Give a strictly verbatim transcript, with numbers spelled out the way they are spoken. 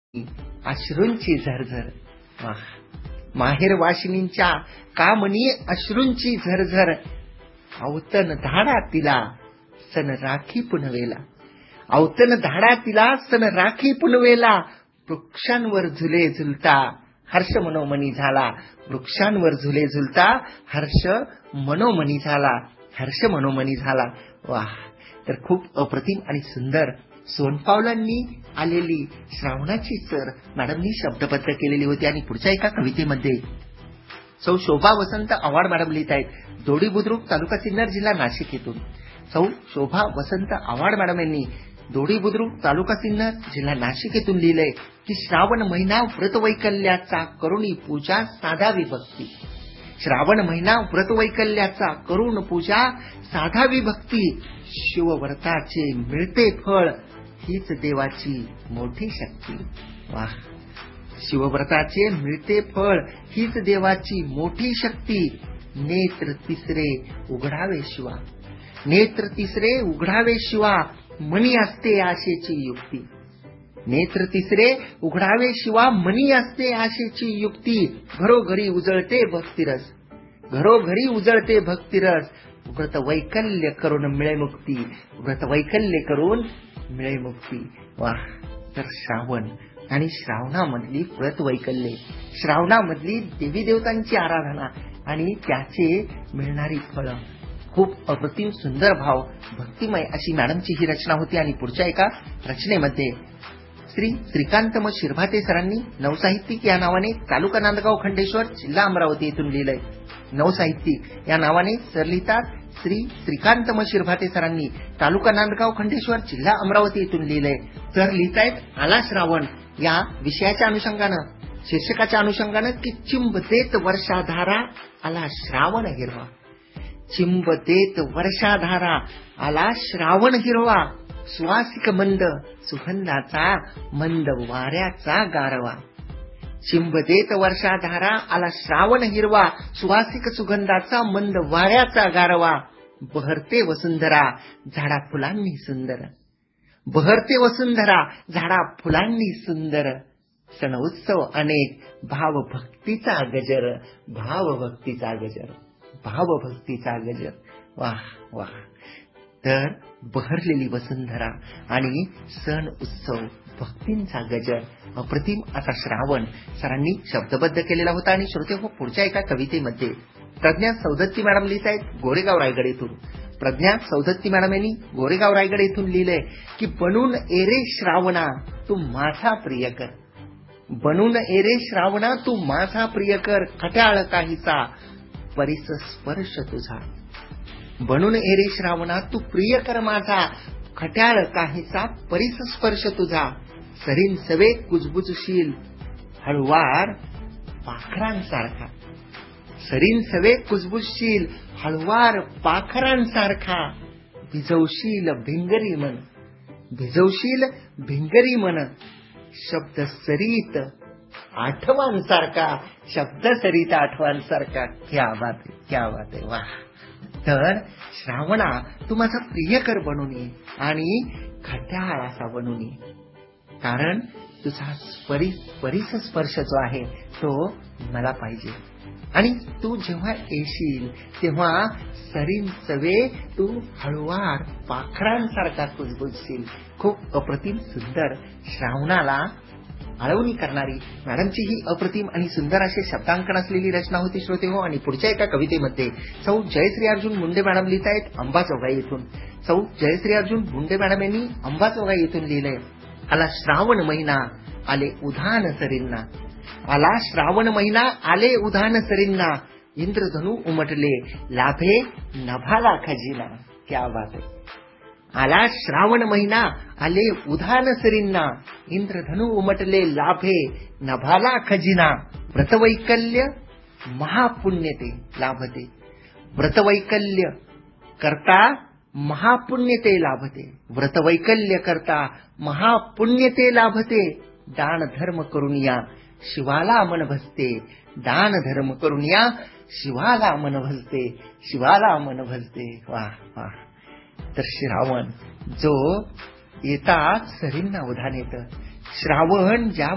अश्रूंची झरझर. वाह! माहेर वाशिनींच्या कामनी अश्रूंची झरझर. अवतन धाडा तिला सन राखी पुनवेला. अवतन धाडा तिला सन राखी पुनवेला. वृक्षांवर झुले झुलता हर्ष मनोमनी झाला. वृक्षांवर झुले झुलता हर्ष मनोमनी झाला. हर्ष मनोमनी झाला. वाह! तर खूप अप्रतिम आणि सुंदर सोनपावलांनी आलेली श्रावणाची सर मॅडमनी शब्दबद्ध केलेली होती. आणि पुढच्या एका कवितेमध्ये सौ शोभा वसंत आव्हाड मॅडम लिहित आहेत, दोडी बुद्रुक तालुका सिन्नर जिल्हा नाशिक येथून. सौ शोभा वसंत आव्हाड मॅडम यांनी दोडी बुद्रुक तालुका सिन्नर जिल्हा नाशिक येथून लिहिलंय की श्रावण महिना व्रतवैकल्याचा करुणी पूजा साधावी भक्ती. श्रावण महिना व्रतवैकल्याचा करुण पूजा साधावी भक्ती. शिवव्रताचे मिळते फळ हीच देवाची मोठी शक्ती. वाह! शिवव्रताचे मिळते फळ हीच देवाची मोठी शक्ती. नेत्र तिसरे उघडावे शिवा. नेत्र तिसरे उघडावे शिवा मनी असते आशेची युक्ती. नेत्र तिसरे उघडावे शिवा मनी असते आशेची युक्ती. घरोघरी उजळते भक्तिरस. घरोघरी उजळते भक्तिरस. व्रत वैकल्य करून मिळे मुक्ती. व्रत वैकल्य करून मिळे मुक्ती. वाह! तर श्रावण आणि श्रावणामधली व्रत वैकल्य, श्रावणामधली देवी देवतांची आराधना आणि त्याचे मिळणारी फळं, खूप अप्रतिम सुंदर भाव भक्तिमय अशी मॅडमची ही रचना होती. आणि पुढच्या एका रचनेमध्ये श्री श्रीकांत म शिरभाते सरांनी नवसाहित्यिक या नावाने तालुका नांदगाव खंडेश्वर जिल्हा अमरावती येथून लिहिलंय. नवसाहित्यिक या नावाने सर लिहितात. श्री श्रीकांत म शिरभाते सरांनी तालुका नांदगाव खंडेश्वर जिल्हा अमरावती येथून लिहिलंय. तर लिहितायत आला श्रावण या विषयाच्या अनुषंगानं, शीर्षकाच्या अनुषंगानं की चिंब देत वर्षाधारा आला श्रावण हिरवा. चिंब देत वर्षाधारा आला श्रावण हिरवा. सुवासिक मंद सुगंधाचा मंद वाऱ्याचा गारवा. चिंब देत वर्षाधारा आला श्रावण हिरवा. सुवासिक सुगंधाचा मंद वाऱ्याचा गारवा. बहरते वसुंधरा झाडा फुलांनी सुंदर. बहरते वसुंधरा झाडा फुलांनी सुंदर. सण उत्सव अनेक भाव भक्तीचा गजर. भाव भक्तीचा गजर. भाव भक्तीचा गजर. वाह वाह! तर बहरलेली वसुंधरा आणि सण उत्सव भक्तींचा गजर, अप्रतिम असा श्रावण सरांनी शब्दबद्ध केलेला होता. आणि श्रोते हो, पुढच्या एका कवितेमध्ये प्रज्ञा सौदत्ती मॅडम लिहित आहेत गोरेगाव रायगड येथून. प्रज्ञा सौदत्ती मॅडम यांनी गोरेगाव रायगड येथून लिहिलंय की बनून एरे श्रावणा तू माझा प्रियकर. बनून एरे श्रावणा तू माझा प्रियकर. खट्याळ काहीचा परिस स्पर्श तुझा. बनून एरे श्रावणा तू प्रियकर माझा. खट्याळ काहीचा परिस स्पर्श तुझा. सरीन सवे कुजबुजशील हळुवार पाखरांसारखा. सरीन सवे कुजबुजशील हळुवार पाखरांसारखा. भिजवशील भिंगरी मन. भिजवशील भिंगरी मन. शब्द सरीत आठवांसारखा. शब्द सरीत आठवांसारखा. क्या बात आहे, क्या बात आहे. वाह! तर श्रावणा तू माझा प्रियकर बनून ये आणि खट्याळ असा बनून ये. कारण तुझा परिस परिस स्पर्श जो आहे तो मला पाहिजे. आणि तू जेव्हा येशील तेव्हा सरीन सवे तू हळुवार पाखरांसारखा कुजबुजशील. खूप अप्रतिम सुंदर श्रावणाला आळवणी करणारी मॅडमची ही अप्रतिम आणि सुंदर असे शब्दांकन असलेली रचना होती श्रोते हो. आणि पुढच्या एका कवितेमध्ये सौ जयश्री अर्जुन मुंडे मॅडम लिहित आहेत अंबाजोगाई येथून. सौ जयश्री अर्जुन मुंडे मॅडम यांनी अंबाजोगाई येथून लिहिलंय आला श्रावण महिना आले उधान सरींना. आला श्रावण महिना आले उधान सरींना. इंद्रधनु उमटले लाभे नभाला खजिना. क्या बात आहे. आला श्रावण महिना आले उधान सरींना. इंद्रधनु उमटले लाभे नभाला खजिना. व्रतवैकल्य महापुण्यते लाभते. व्रतवैकल्य करता महापुण्यते लाभते. व्रतवैकल्य करता महापुण्यते लाभते. दान धर्म करून या शिवाला मन भजते. दान धर्म करून या शिवाला मन भजते. शिवाला मन भजते. वाह वाह! तर श्रावण जो येतात सरींना उधाण येतं. श्रावण ज्या